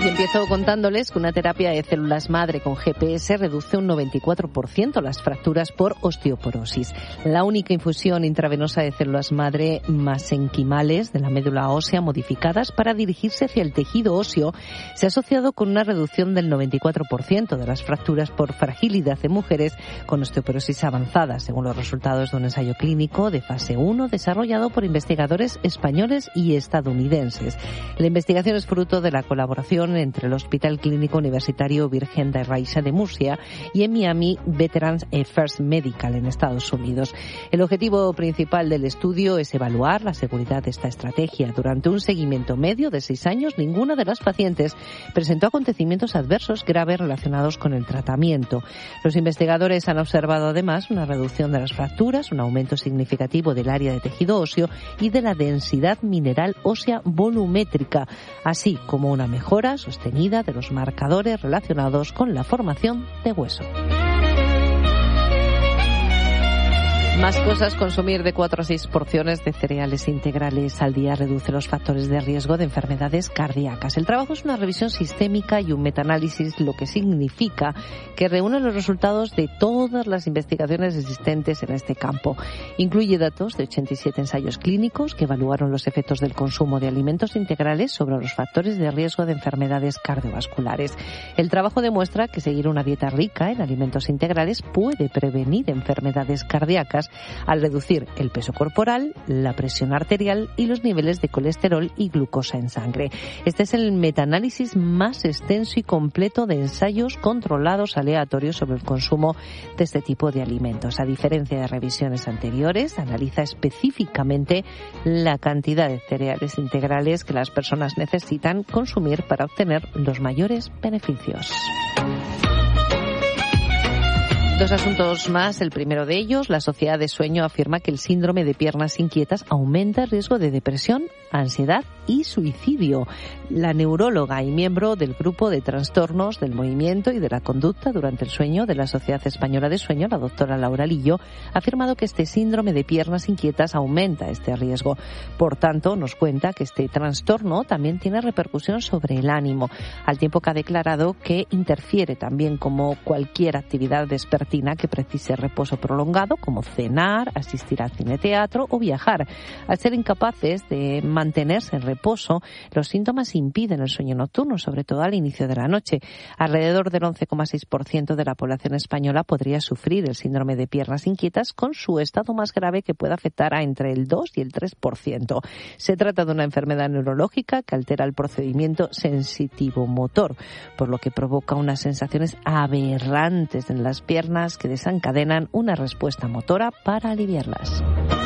Y empiezo contándoles que una terapia de células madre con GPS reduce un 94% las fracturas por osteoporosis. La única infusión intravenosa de células madre mesenquimales de la médula ósea modificadas para dirigirse hacia el tejido óseo se ha asociado con una reducción del 94% de las fracturas por fragilidad en mujeres con osteoporosis avanzada, según los resultados de un ensayo clínico de fase 1 desarrollado por investigadores españoles y estadounidenses. La investigación es fruto de la colaboración entre el Hospital Clínico Universitario Virgen de Raissa de Murcia y en Miami Veterans First Medical en Estados Unidos. El objetivo principal del estudio es evaluar la seguridad de esta estrategia. Durante un seguimiento medio de 6 años, ninguna de las pacientes presentó acontecimientos adversos graves relacionados con el tratamiento. Los investigadores han observado además una reducción de las fracturas, un aumento significativo del área de tejido óseo y de la densidad mineral ósea volumétrica, así como una mejora sostenida de los marcadores relacionados con la formación de hueso. Más cosas, consumir de 4 a 6 porciones de cereales integrales al día reduce los factores de riesgo de enfermedades cardíacas. El trabajo es una revisión sistémica y un metaanálisis, lo que significa que reúne los resultados de todas las investigaciones existentes en este campo. Incluye datos de 87 ensayos clínicos que evaluaron los efectos del consumo de alimentos integrales sobre los factores de riesgo de enfermedades cardiovasculares. El trabajo demuestra que seguir una dieta rica en alimentos integrales puede prevenir enfermedades cardíacas al reducir el peso corporal, la presión arterial y los niveles de colesterol y glucosa en sangre. Este es el metaanálisis más extenso y completo de ensayos controlados aleatorios sobre el consumo de este tipo de alimentos. A diferencia de revisiones anteriores, analiza específicamente la cantidad de cereales integrales que las personas necesitan consumir para obtener los mayores beneficios. 2 asuntos más. El primero de ellos, la Sociedad de Sueño afirma que el síndrome de piernas inquietas aumenta el riesgo de depresión, ansiedad y suicidio. La neuróloga y miembro del grupo de trastornos del movimiento y de la conducta durante el sueño de la Sociedad Española de Sueño, la doctora Laura Lillo, ha afirmado que este síndrome de piernas inquietas aumenta este riesgo. Por tanto, nos cuenta que este trastorno también tiene repercusión sobre el ánimo, al tiempo que ha declarado que interfiere también como cualquier actividad despertada que precise reposo prolongado, como cenar, asistir al cine-teatro o viajar. Al ser incapaces de mantenerse en reposo, los síntomas impiden el sueño nocturno, sobre todo al inicio de la noche. Alrededor del 11,6% de la población española podría sufrir el síndrome de piernas inquietas, con su estado más grave que puede afectar a entre el 2 y el 3%. Se trata de una enfermedad neurológica que altera el procedimiento sensitivo-motor, por lo que provoca unas sensaciones aberrantes en las piernas que desencadenan una respuesta motora para aliviarlas.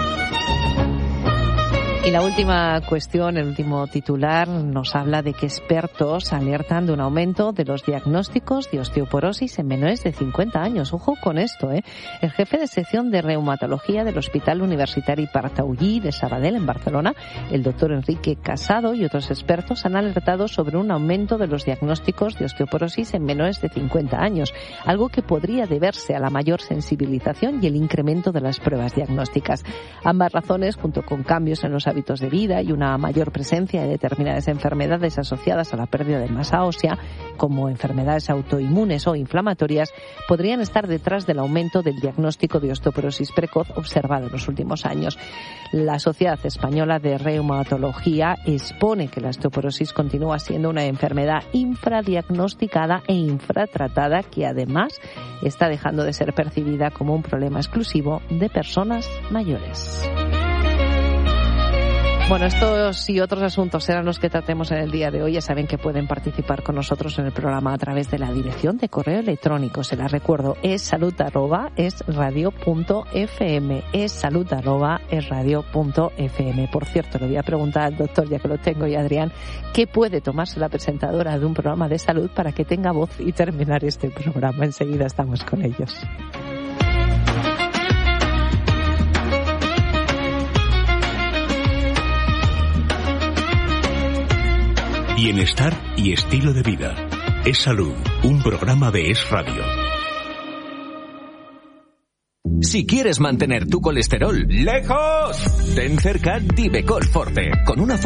Y la última cuestión, el último titular, nos habla de que expertos alertan de un aumento de los diagnósticos de osteoporosis en menores de 50 años. Ojo con esto, ¿eh? El jefe de sección de reumatología del Hospital Universitari Partaullí de Sabadell, en Barcelona, el doctor Enrique Casado, y otros expertos han alertado sobre un aumento de los diagnósticos de osteoporosis en menores de 50 años, algo que podría deberse a la mayor sensibilización y el incremento de las pruebas diagnósticas. Ambas razones, junto con cambios en los hábitos de vida y una mayor presencia de determinadas enfermedades asociadas a la pérdida de masa ósea, como enfermedades autoinmunes o inflamatorias, podrían estar detrás del aumento del diagnóstico de osteoporosis precoz observado en los últimos años. La Sociedad Española de Reumatología expone que la osteoporosis continúa siendo una enfermedad infradiagnosticada e infratratada, que además está dejando de ser percibida como un problema exclusivo de personas mayores. Bueno, estos y otros asuntos serán los que tratemos en el día de hoy. Ya saben que pueden participar con nosotros en el programa a través de la dirección de correo electrónico. Se la recuerdo, es salud@esradio.fm. Es salud@esradio.fm. Por cierto, le voy a preguntar al doctor, ya que lo tengo, y a Adrián, ¿qué puede tomarse la presentadora de un programa de salud para que tenga voz y terminar este programa? Enseguida estamos con ellos. Bienestar y estilo de vida. Es Salud, un programa de Es Radio. Si quieres mantener tu colesterol lejos, ten cerca Divecol Forte, con una